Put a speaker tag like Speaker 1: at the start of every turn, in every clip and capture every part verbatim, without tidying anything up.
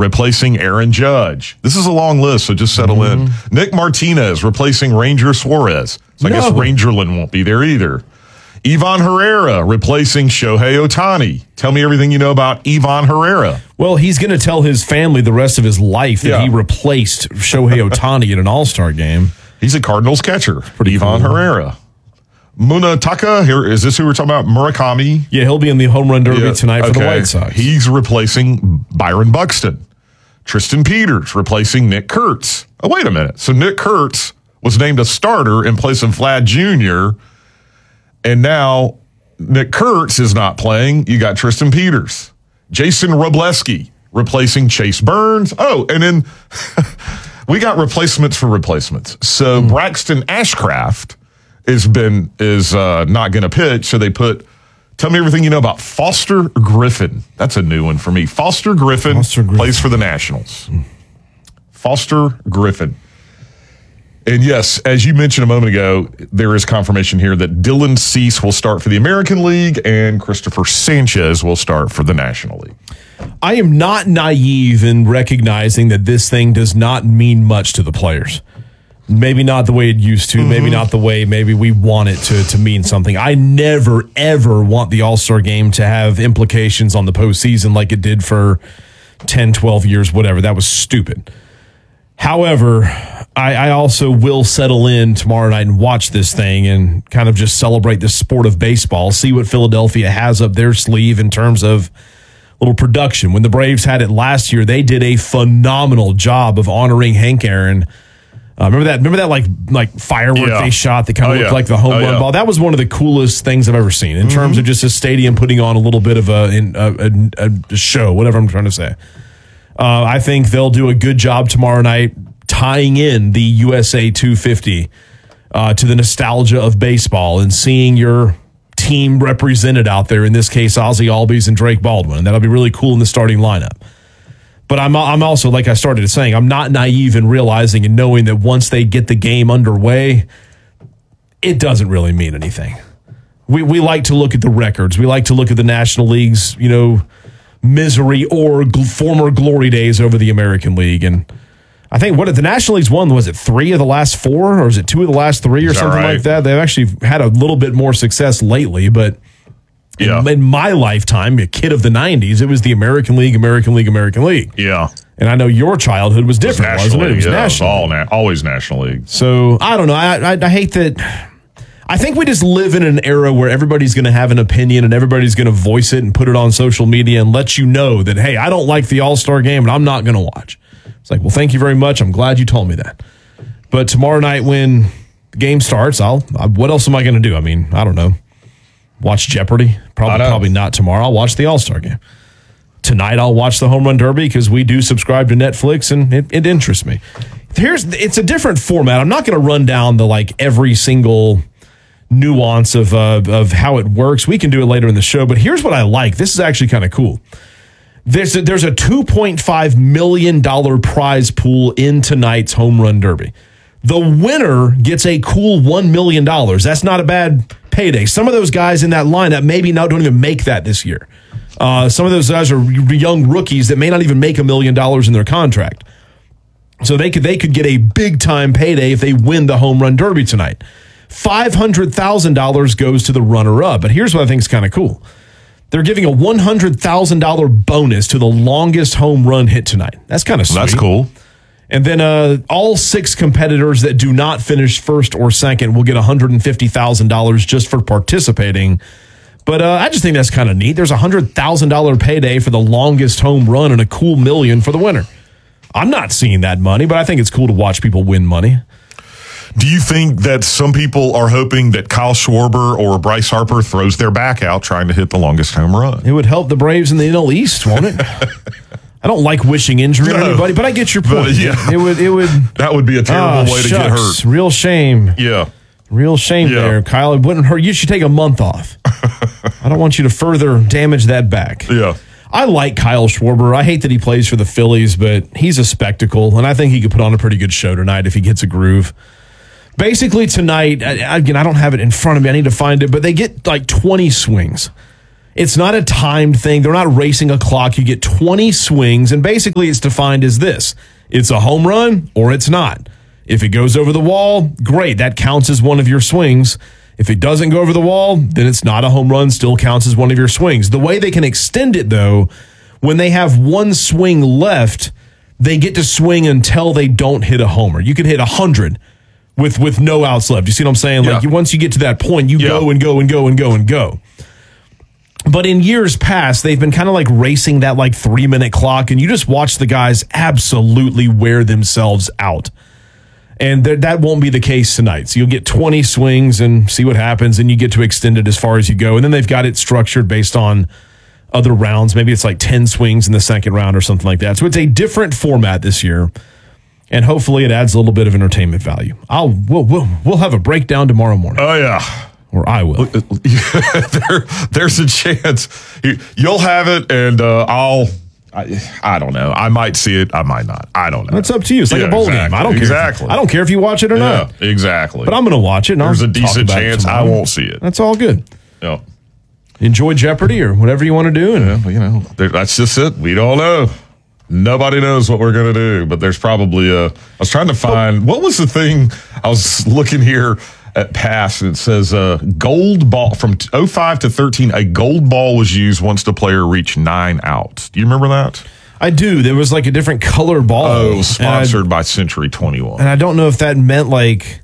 Speaker 1: replacing Aaron Judge. This is a long list, so just settle mm-hmm. in. Nick Martinez replacing Ranger Suarez. So I no. guess Rangerland won't be there either. Ivan Herrera replacing Shohei Ohtani. Tell me everything you know about Ivan Herrera.
Speaker 2: Well, he's going to tell his family the rest of his life that yeah. he replaced Shohei Ohtani in an All-Star game.
Speaker 1: He's a Cardinals catcher.
Speaker 2: Pretty
Speaker 1: Ivan
Speaker 2: cool.
Speaker 1: Herrera. Munataka, here is this who we're talking about? Murakami.
Speaker 2: Yeah, he'll be in the home run derby yeah. tonight for okay. the White Sox.
Speaker 1: He's replacing Byron Buxton. Tristan Peters replacing Nick Kurtz. Oh, wait a minute. So Nick Kurtz was named a starter in place of Vlad Junior, and now Nick Kurtz is not playing. You got Tristan Peters. Jason Robleski replacing Chase Burns. Oh, and then we got replacements for replacements. So mm. Braxton Ashcraft is been is uh, not going to pitch. So they put, tell me everything you know about Foster Griffin. That's a new one for me. Foster Griffin, Foster Griffin. plays for the Nationals. Mm. Foster Griffin. And yes, as you mentioned a moment ago, there is confirmation here that Dylan Cease will start for the American League and Christopher Sanchez will start for the National League.
Speaker 2: I am not naive in recognizing that this thing does not mean much to the players. Maybe not the way it used to, mm-hmm. maybe not the way maybe we want it to, to mean something. I never, ever want the All-Star game to have implications on the postseason like it did for ten, twelve years, whatever. That was stupid. However, I, I also will settle in tomorrow night and watch this thing and kind of just celebrate the sport of baseball, see what Philadelphia has up their sleeve in terms of little production. When the Braves had it last year, they did a phenomenal job of honoring Hank Aaron. Uh, remember that? Remember that like like firework yeah. they shot that kind of oh, looked yeah. like the home oh, run yeah. ball. That was one of the coolest things I've ever seen in mm-hmm. terms of just a stadium putting on a little bit of a in, a, a, a show, whatever I'm trying to say. Uh, I think they'll do a good job tomorrow night tying in the U S A two fifty uh, to the nostalgia of baseball and seeing your team represented out there. In this case, Ozzie Albies and Drake Baldwin, and that'll be really cool in the starting lineup. But I'm I'm also, like I started saying, I'm not naive in realizing and knowing that once they get the game underway, it doesn't really mean anything. We we like to look at the records. We like to look at the National League's, you know, misery or gl- former glory days over the American League. And I think what the National League's won, was it three of the last four, or is it two of the last three, or is something right? like that? They've actually had a little bit more success lately, but yeah. in, in my lifetime, a kid of the nineties, it was the American League, American League, American League.
Speaker 1: Yeah.
Speaker 2: And I know your childhood was different,
Speaker 1: it was
Speaker 2: wasn't it? It was
Speaker 1: yeah,
Speaker 2: national.
Speaker 1: It was all na- always National League.
Speaker 2: So, I don't know. I, I, I hate that. I think we just live in an era where everybody's going to have an opinion and everybody's going to voice it and put it on social media and let you know that, hey, I don't like the All-Star game and I'm not going to watch. It's like, well, thank you very much. I'm glad you told me that. But tomorrow night when the game starts, I'll. I, what else am I going to do? I mean, I don't know. Watch Jeopardy? Probably, probably not tomorrow. I'll watch the All-Star game. Tonight I'll watch the Home Run Derby because we do subscribe to Netflix and it, it interests me. Here's it's a different format. I'm not going to run down the like every single nuance of uh, of how it works. We can do it later in the show. But here's what I like. This is actually kind of cool. There's a, there's a two point five million dollars prize pool in tonight's Home Run Derby. The winner gets a cool one million dollars. That's not a bad payday. Some of those guys in that lineup maybe now don't even make that this year. Uh, some of those guys are young rookies that may not even make a million dollars in their contract. So they could they could get a big time payday if they win the Home Run Derby tonight. five hundred thousand dollars goes to the runner up. But here's what I think is kind of cool. They're giving a one hundred thousand dollars bonus to the longest home run hit tonight. That's kind of sweet.
Speaker 1: That's cool.
Speaker 2: And then uh, all six competitors that do not finish first or second will get one hundred fifty thousand dollars just for participating. But uh, I just think that's kind of neat. There's a one hundred thousand dollars payday for the longest home run and a cool million for the winner. I'm not seeing that money, but I think it's cool to watch people win money.
Speaker 1: Do you think that some people are hoping that Kyle Schwarber or Bryce Harper throws their back out trying to hit the longest home run?
Speaker 2: It would help the Braves in the N L East, won't it? I don't like wishing injury no, on anybody, but I get your point.
Speaker 1: But, yeah.
Speaker 2: It would. It would.
Speaker 1: That would be a terrible
Speaker 2: oh,
Speaker 1: way to
Speaker 2: shucks.
Speaker 1: get hurt.
Speaker 2: Real shame.
Speaker 1: Yeah.
Speaker 2: Real shame yeah. there, Kyle. It wouldn't hurt. You should take a month off. I don't want you to further damage that back.
Speaker 1: Yeah.
Speaker 2: I like Kyle Schwarber. I hate that he plays for the Phillies, but he's a spectacle, and I think he could put on a pretty good show tonight if he gets a groove. Basically, tonight, again, I don't have it in front of me. I need to find it, but they get like twenty swings. It's not a timed thing. They're not racing a clock. You get twenty swings, and basically it's defined as this. It's a home run or it's not. If it goes over the wall, great. That counts as one of your swings. If it doesn't go over the wall, then it's not a home run, still counts as one of your swings. The way they can extend it, though, when they have one swing left, they get to swing until they don't hit a homer. You could hit one hundred with, with no outs left. You see what I'm saying?
Speaker 1: Yeah.
Speaker 2: Like you, once you get to that point, you
Speaker 1: yeah.
Speaker 2: go and go and go and go and go. But in years past, they've been kind of like racing that like three-minute clock, and you just watch the guys absolutely wear themselves out. And th- that won't be the case tonight. So you'll get twenty swings and see what happens, and you get to extend it as far as you go. And then they've got it structured based on other rounds. Maybe it's like ten swings in the second round or something like that. So it's a different format this year, and hopefully it adds a little bit of entertainment value. I'll we'll we'll, we'll have a breakdown tomorrow morning.
Speaker 1: Oh, yeah.
Speaker 2: Or I will.
Speaker 1: there, there's a chance you'll have it, and uh, I'll. I, I don't know. I might see it. I might not. I don't know.
Speaker 2: It's up to you. It's like
Speaker 1: yeah,
Speaker 2: a bowl
Speaker 1: exactly,
Speaker 2: game. I don't care.
Speaker 1: Exactly.
Speaker 2: If, I don't care if you watch it or
Speaker 1: yeah,
Speaker 2: not.
Speaker 1: Exactly.
Speaker 2: But I'm going to watch it. And
Speaker 1: There's
Speaker 2: I'll
Speaker 1: a decent
Speaker 2: talk about
Speaker 1: chance
Speaker 2: it
Speaker 1: I won't see it.
Speaker 2: That's all good.
Speaker 1: Yeah.
Speaker 2: Enjoy Jeopardy or whatever you want to do. And
Speaker 1: yeah, you know, that's just it. We don't know. Nobody knows what we're going to do. But there's probably a. I was trying to find what was the thing. I was looking here at pass. It says uh, gold ball from oh five to thirteen. A gold ball was used once the player reached nine outs. Do you remember that?
Speaker 2: I do. There was like a different color ball.
Speaker 1: Oh, sponsored I, by Century twenty-one.
Speaker 2: And I don't know if that meant like.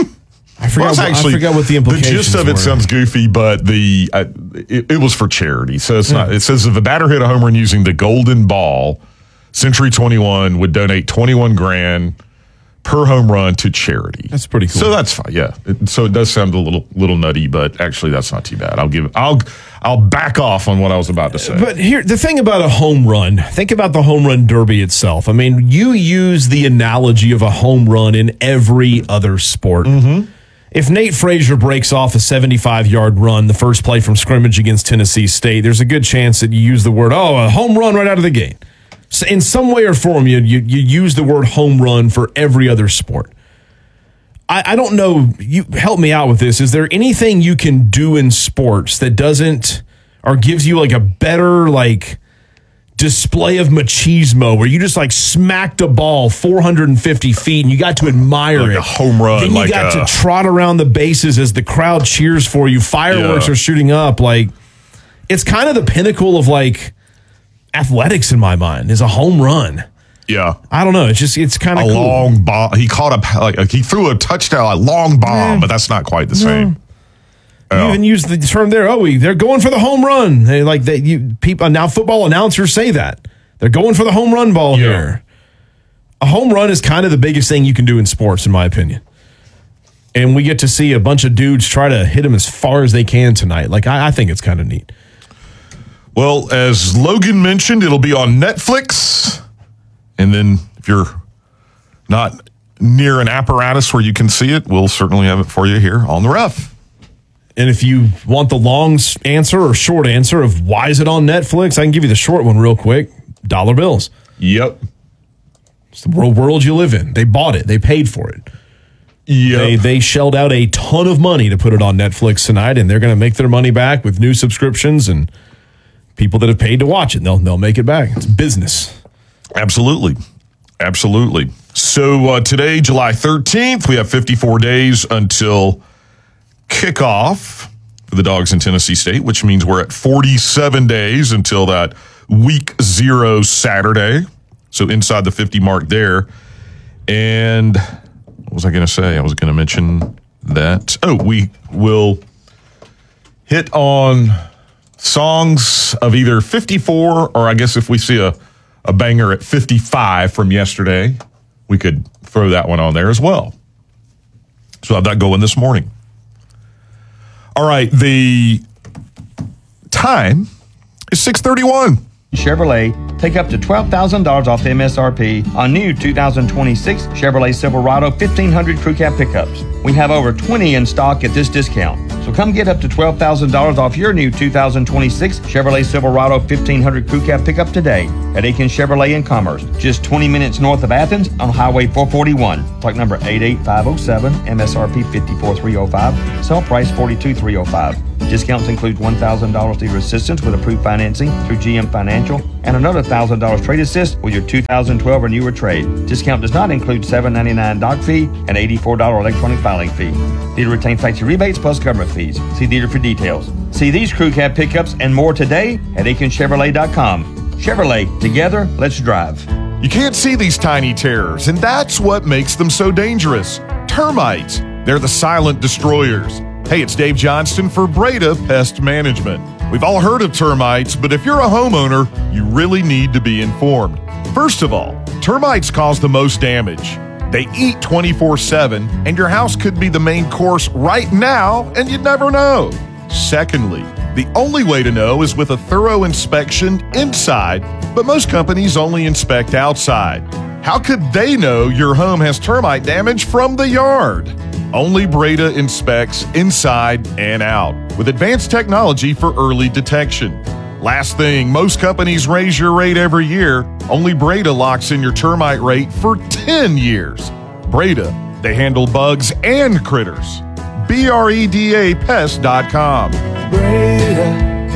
Speaker 2: I forgot, well, actually, I forgot what the implications were.
Speaker 1: The gist of it
Speaker 2: were.
Speaker 1: sounds goofy, but the uh, it, it was for charity. So it's yeah. not. It says if a batter hit a home run using the golden ball, Century twenty-one would donate twenty-one grand per home run to charity.
Speaker 2: That's pretty cool.
Speaker 1: So that's fine. Yeah. It, so it does sound a little little nutty, but actually that's not too bad. I'll give. I'll I'll back off on what I was about to say.
Speaker 2: But here, the thing about a home run. Think about the home run derby itself. I mean, you use the analogy of a home run in every other sport.
Speaker 1: Mm-hmm.
Speaker 2: If Nate Frazier breaks off a seventy-five-yard run, the first play from scrimmage against Tennessee State, there's a good chance that you use the word, oh, a home run right out of the gate. So in some way or form, you, you you use the word home run for every other sport. I, I don't know. You help me out with this. Is there anything you can do in sports that doesn't or gives you like a better like display of machismo where you just like smacked a ball four hundred fifty feet and you got to admire
Speaker 1: like
Speaker 2: it?
Speaker 1: A home run.
Speaker 2: Then you
Speaker 1: like
Speaker 2: got
Speaker 1: a,
Speaker 2: to trot around the bases as the crowd cheers for you. Fireworks
Speaker 1: yeah.
Speaker 2: are shooting up. Like it's kind of the pinnacle of like athletics in my mind is a home run.
Speaker 1: Yeah.
Speaker 2: I don't know. It's just, it's kind of
Speaker 1: a
Speaker 2: cool.
Speaker 1: long bomb. He caught a, like, like he threw a touchdown, a long bomb, yeah. but that's not quite the no. same.
Speaker 2: You
Speaker 1: yeah.
Speaker 2: even use the term there. Oh, they're going for the home run. They like that. You people now football announcers say that they're going for the home run ball yeah. here. A home run is kind of the biggest thing you can do in sports, in my opinion. And we get to see a bunch of dudes try to hit them as far as they can tonight. Like I, I think it's kind of neat.
Speaker 1: Well, as Logan mentioned, it'll be on Netflix. And then if you're not near an apparatus where you can see it, we'll certainly have it for you here on The Ref.
Speaker 2: And if you want the long answer or short answer of why is it on Netflix, I can give you the short one real quick. Dollar bills.
Speaker 1: Yep.
Speaker 2: It's the world, world you live in. They bought it. They paid for it.
Speaker 1: Yep.
Speaker 2: They, they shelled out a ton of money to put it on Netflix tonight, and they're going to make their money back with new subscriptions and people that have paid to watch it. They'll, they'll make it back. It's business.
Speaker 1: Absolutely. Absolutely. So uh, today, July thirteenth, we have fifty-four days until kickoff for the Dogs in Tennessee State, which means we're at forty-seven days until that week zero Saturday. So inside the fifty mark there. And what was I going to say? I was going to mention that. Oh, we will hit on songs of either fifty-four or I guess if we see a, a banger at fifty-five from yesterday, we could throw that one on there as well. So how'd that going this morning? All right, the time is six thirty-one.
Speaker 3: Chevrolet, take up to twelve thousand dollars off M S R P on new two thousand twenty-six Chevrolet Silverado fifteen hundred Crew Cab pickups. We have over twenty in stock at this discount. So come get up to twelve thousand dollars off your new two thousand twenty-six Chevrolet Silverado fifteen hundred Crew Cab pickup today at Aiken Chevrolet in Commerce, just twenty minutes north of Athens on Highway four forty-one. Talk number eight eight five oh seven, M S R P five four three oh five, sell price forty-two thousand three hundred five. Discounts include one thousand dollars dealer assistance with approved financing through G M Financial and another one thousand dollars trade assist with your two thousand twelve or newer trade. Discount does not include seven dollars and ninety-nine cents doc fee and eighty-four dollars electronic filing fee. Dealer retains factory rebates plus government fees. See dealer for details. See these crew cab pickups and more today at Aikens Chevrolet dot com. Chevrolet, together, let's drive.
Speaker 1: You can't see these tiny terrors, and that's what makes them so dangerous. Termites. They're the silent destroyers. Hey, it's Dave Johnston for Breda Pest Management. We've all heard of termites, but if you're a homeowner, you really need to be informed. First of all, termites cause the most damage. They eat twenty-four seven, and your house could be the main course right now, and you'd never know. Secondly, the only way to know is with a thorough inspection inside, but most companies only inspect outside. How could they know your home has termite damage from the yard? Only Breda inspects inside and out with advanced technology for early detection. Last thing, most companies raise your rate every year. Only Breda locks in your termite rate for ten years. Breda, they handle bugs and critters. B R E D A pest dot com.
Speaker 4: Breda,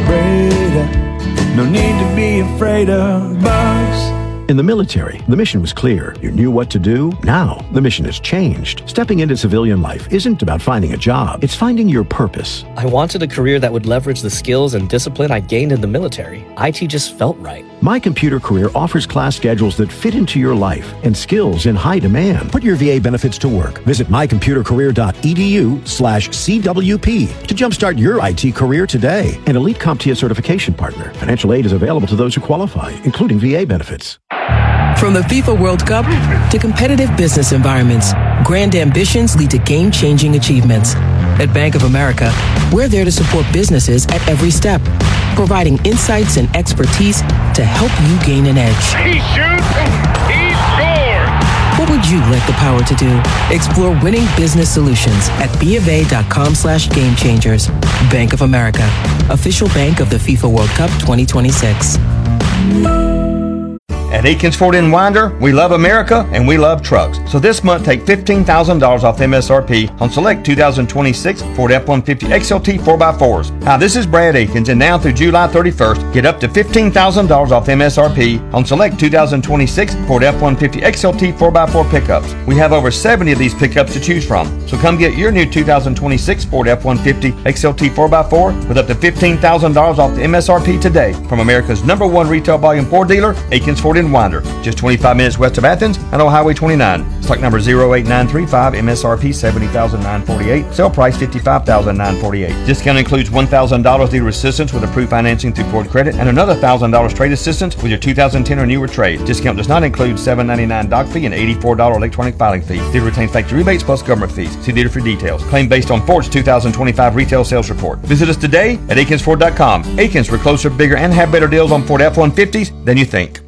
Speaker 4: Breda, no need to be afraid of bugs.
Speaker 5: In the military, the mission was clear. You knew what to do. Now, the mission has changed. Stepping into civilian life isn't about finding a job. It's finding your purpose.
Speaker 6: I wanted a career that would leverage the skills and discipline I gained in the military. I T just felt right.
Speaker 5: My Computer Career offers class schedules that fit into your life and skills in high demand. Put your V A benefits to work. Visit my computer career dot e d u slash C W P to jumpstart your I T career today. An elite CompTIA certification partner. Financial aid is available to those who qualify, including V A benefits.
Speaker 7: From the FIFA World Cup to competitive business environments, grand ambitions lead to game-changing achievements. At Bank of America, we're there to support businesses at every step, providing insights and expertise to help you gain an edge.
Speaker 8: He shoots, he scores!
Speaker 7: What would you like the power to do? Explore winning business solutions at bofa.com slash game changers. Bank of America, official bank of the FIFA World Cup twenty twenty-six.
Speaker 3: At Aikens Ford in Winder, we love America and we love trucks. So this month, take fifteen thousand dollars off M S R P on select two thousand twenty-six Ford F one fifty X L T four by fours. Now, this is Brad Aikens, and now through July thirty-first, get up to fifteen thousand dollars off M S R P on select two thousand twenty-six Ford F one fifty X L T four by four pickups. We have over seventy of these pickups to choose from. So come get your new two thousand twenty-six Ford F one fifty X L T four by four with up to fifteen thousand dollars off the M S R P today from America's number one retail volume Ford dealer, Aikens Ford in Winder, just twenty-five minutes west of Athens and on Highway twenty-nine. Stock number zero eight nine three five, M S R P seventy thousand nine hundred forty-eight, sale price fifty-five thousand nine hundred forty-eight. Discount includes one thousand dollars dealer assistance with approved financing through Ford Credit and another one thousand dollars trade assistance with your two thousand ten or newer trade. Discount does not include seven dollars and ninety-nine cents doc fee and eighty-four dollars electronic filing fee. Dealer retains factory rebates plus government fees. See dealer for details. Claim based on Ford's two thousand twenty-five retail sales report. Visit us today at Aikens Ford dot com. Aikens, we're closer, bigger, and have better deals on Ford F one fifties than you think.